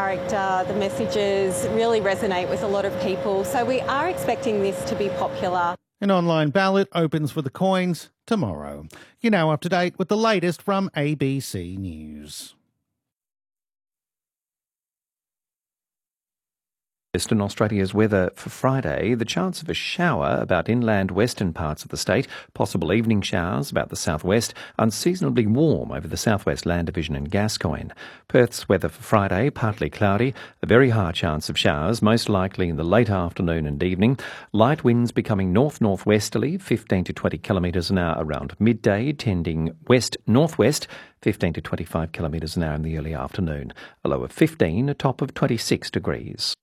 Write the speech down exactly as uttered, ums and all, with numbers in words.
character, the messages really resonate with a lot of people. So we are expecting this to be popular. An online ballot opens for the coins tomorrow. You're now up to date with the latest from A B C News. Western Australia's weather for Friday, the chance of a shower about inland western parts of the state, possible evening showers about the southwest, unseasonably warm over the southwest Land Division and Gascoyne. Perth's weather for Friday, partly cloudy, a very high chance of showers, most likely in the late afternoon and evening. Light winds becoming north-northwesterly, fifteen to twenty kilometres an hour around midday, tending west-northwest, fifteen to twenty-five kilometres an hour in the early afternoon. A low of fifteen, a top of twenty-six degrees.